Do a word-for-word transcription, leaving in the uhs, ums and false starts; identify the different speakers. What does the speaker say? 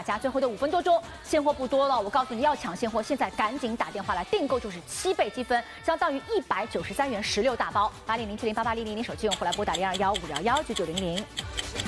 Speaker 1: 大家。最后的五分多钟，现货不多了，我告诉你要抢现货，现在赶紧打电话来订购，就是七倍积分，相当于一百九十三元十六大包。八零零七零八八零零零手机用户来拨打零二幺五幺幺九九零零。